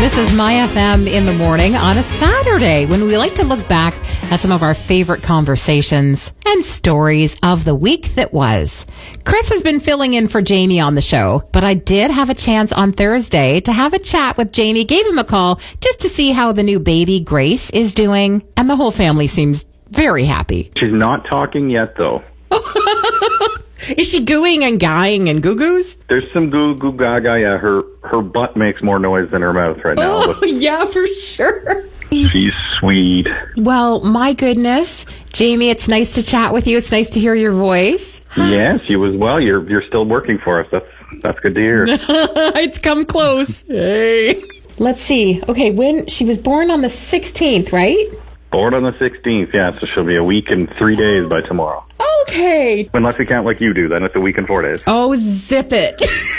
This is My FM in the morning on a Saturday when we like to look back at some of our favorite conversations and stories of the week that was. Chris has been filling in for Jamie on the show, but I did have a chance on Thursday to have a chat with Jamie, gave him a call just to see how the new baby Grace is doing, and the whole family seems very happy. She's not talking yet, though. Is she gooing and guying and goo-goos? There's some goo gaga. Yeah, her butt makes more noise than her mouth right now. Oh, yeah, for sure. She's sweet. Well, my goodness. Jamie, it's nice to chat with you. It's nice to hear your voice. Yes, you as well. You're still working for us. That's good to hear. It's come close. Hey. Let's see. Okay, when she was born on the 16th, right? Born on the 16th, yeah, so she'll be a week and 3 days by tomorrow. Okay. Unless we count like you do, then it's a week and 4 days. Oh, zip it.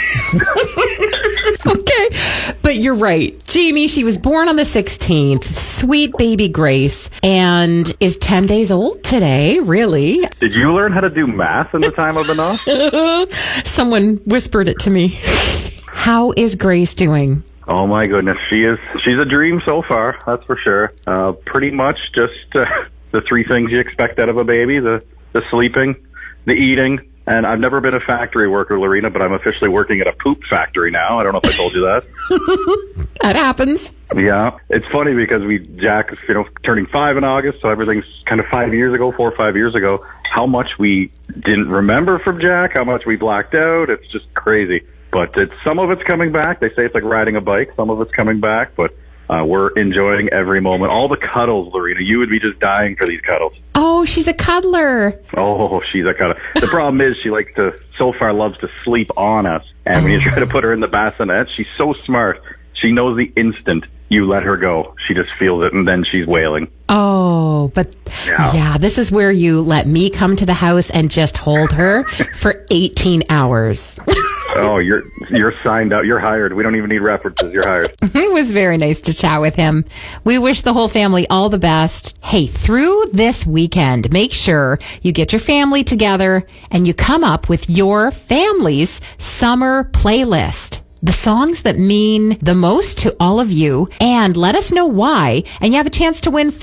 Okay. But you're right. Jamie, she was born on the 16th. Sweet baby Grace. And is 10 days old today, really. Did you learn how to do math in the time of the off? Someone whispered it to me. How is Grace doing? Oh my goodness, she's a dream so far, that's for sure. Pretty much just the three things you expect out of a baby, the sleeping, the eating, and I've never been a factory worker, Lorena, but I'm officially working at a poop factory now. I don't know if I told you that. That happens. Yeah, it's funny because Jack is, turning 5 in August, so everything's kind of 4 or 5 years ago. How much we didn't remember from Jack, how much we blacked out, it's just crazy. But some of it's coming back. They say it's like riding a bike. Some of it's coming back, but we're enjoying every moment. All the cuddles, Lorena. You would be just dying for these cuddles. Oh, she's a cuddler. Oh, she's a cuddler. The problem is she loves to sleep on us. And when you try to put her in the bassinet, she's so smart. She knows the instant you let her go. She just feels it, and then she's wailing. Oh, but yeah, this is where you let me come to the house and just hold her for 18 hours. Oh, you're signed out. You're hired. We don't even need references. You're hired. It was very nice to chat with him. We wish the whole family all the best. Hey, through this weekend, make sure you get your family together and you come up with your family's summer playlist. The songs that mean the most to all of you, and let us know why, and you have a chance to win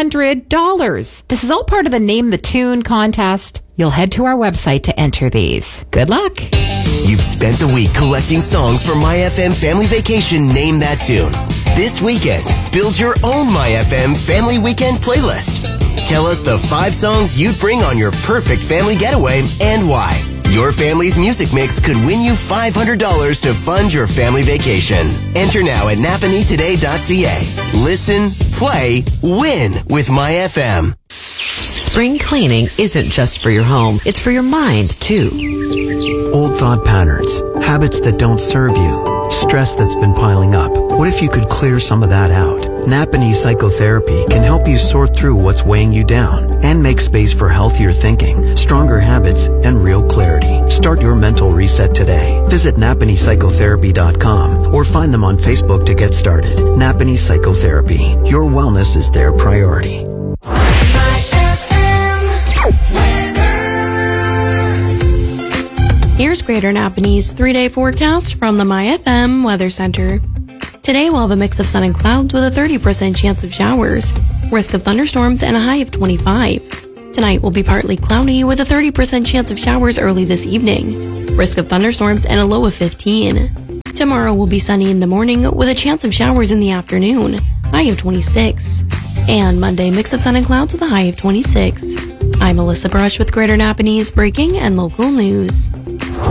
$500. This is all part of the Name the Tune contest. You'll head to our website to enter these. Good luck. You've spent the week collecting songs for My FM Family Vacation Name That Tune. This weekend, build your own My FM Family Weekend playlist. Tell us the 5 songs you'd bring on your perfect family getaway and why. Your family's music mix could win you $500 to fund your family vacation. Enter now at napanitoday.ca. Listen, play, win with My FM. Spring cleaning isn't just for your home, it's for your mind, too. Old thought patterns, habits that don't serve you, stress that's been piling up. What if you could clear some of that out? Napanee Psychotherapy can help you sort through what's weighing you down and make space for healthier thinking, stronger habits, and real clarity. Start your mental reset today. Visit NapaneePsychotherapy.com or find them on Facebook to get started. Napanee Psychotherapy. Your wellness is their priority. Here's Greater Napanee's 3-day forecast from the My FM Weather Center. Today we'll have a mix of sun and clouds with a 30% chance of showers, risk of thunderstorms, and a high of 25. Tonight will be partly cloudy with a 30% chance of showers early this evening, risk of thunderstorms, and a low of 15. Tomorrow will be sunny in the morning with a chance of showers in the afternoon, high of 26. And Monday, mix of sun and clouds with a high of 26. I'm Alyssa Brush with Greater Napanee's breaking and local news.